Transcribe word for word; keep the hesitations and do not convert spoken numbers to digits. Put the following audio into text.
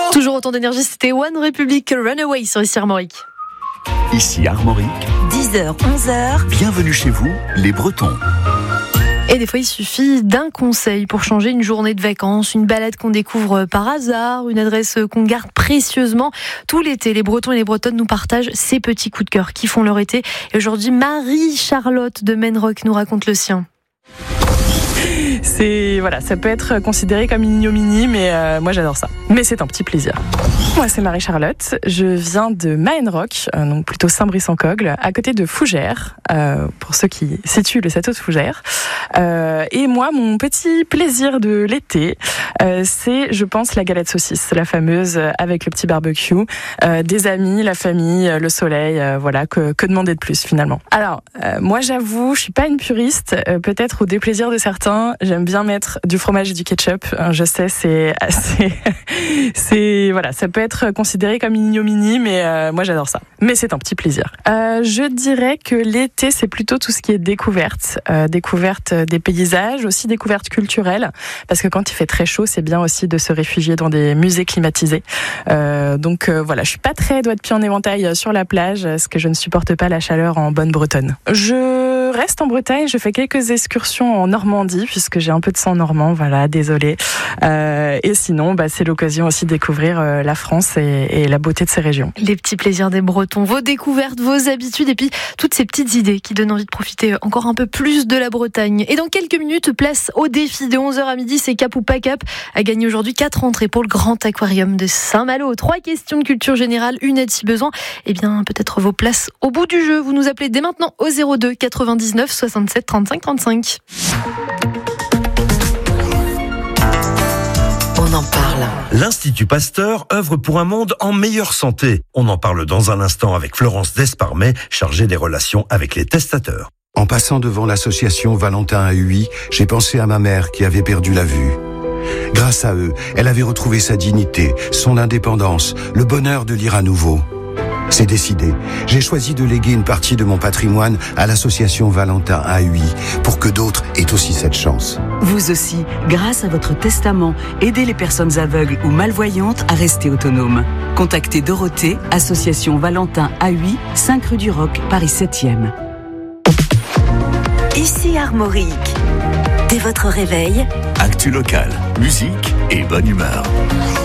Toujours autant d'énergie, c'était One Republic Runaway sur ici Armorique. Ici Armorique, dix heures, onze heures. Bienvenue chez vous, les Bretons. Et des fois, il suffit d'un conseil pour changer une journée de vacances, une balade qu'on découvre par hasard, une adresse qu'on garde précieusement. Tout l'été, les Bretons et les Bretonnes nous partagent ces petits coups de cœur qui font leur été. Et aujourd'hui, Marie-Charlotte de Menrock nous raconte le sien. C'est voilà, ça peut être considéré comme une ignominie, mais euh, moi j'adore ça. Mais c'est un petit plaisir. Moi c'est Marie-Charlotte, je viens de Maenrock, euh, donc plutôt Saint-Brice-en-Cogle, à côté de Fougères, euh, pour ceux qui situent le château de Fougères. Euh, et moi, mon petit plaisir de l'été, euh, c'est, je pense, la galette saucisse, la fameuse avec le petit barbecue, euh, des amis, la famille, le soleil, euh, voilà, que, que demander de plus finalement. Alors, euh, moi j'avoue, je suis pas une puriste, euh, peut-être au déplaisir de certains. J'aime bien mettre du fromage et du ketchup. Je sais, c'est assez, c'est voilà, ça peut être considéré comme une ignominie, mais euh, moi j'adore ça. Mais c'est un petit plaisir. Euh, je dirais que l'été, c'est plutôt tout ce qui est découverte, euh, découverte des paysages, aussi découverte culturelle, parce que quand il fait très chaud, c'est bien aussi de se réfugier dans des musées climatisés. Euh, donc euh, voilà, je suis pas très doigt de pied en éventail sur la plage, parce que je ne supporte pas la chaleur en bonne bretonne. Je reste en Bretagne, je fais quelques excursions en Normandie, puisque j'ai un peu de sang normand, voilà, désolé. Euh, et sinon, bah, c'est l'occasion aussi de découvrir euh, la France et, et la beauté de ces régions. Les petits plaisirs des Bretons, vos découvertes, vos habitudes et puis toutes ces petites idées qui donnent envie de profiter encore un peu plus de la Bretagne. Et dans quelques minutes, place au défi de onze heures à midi, c'est Cap ou pas Cap a gagné aujourd'hui quatre entrées pour le Grand Aquarium de Saint-Malo. Trois questions de culture générale, une aide si besoin. Eh bien, peut-être vos places au bout du jeu. Vous nous appelez dès maintenant au zéro deux quatre-vingt-dix-neuf soixante-sept trente-cinq trente-cinq. On en parle. L'Institut Pasteur œuvre pour un monde en meilleure santé. On en parle dans un instant avec Florence Desparmet, chargée des relations avec les testateurs. En passant devant l'association Valentin A U I, j'ai pensé à ma mère qui avait perdu la vue. Grâce à eux, elle avait retrouvé sa dignité, son indépendance, le bonheur de lire à nouveau. C'est décidé. J'ai choisi de léguer une partie de mon patrimoine à l'association Valentin A U I pour que d'autres aient aussi cette chance. Vous aussi, grâce à votre testament, aidez les personnes aveugles ou malvoyantes à rester autonomes. Contactez Dorothée, association Valentin A U I, cinq rue du Roc, Paris septième. Ici Armorique. Dès votre réveil, Actu locale, musique et bonne humeur.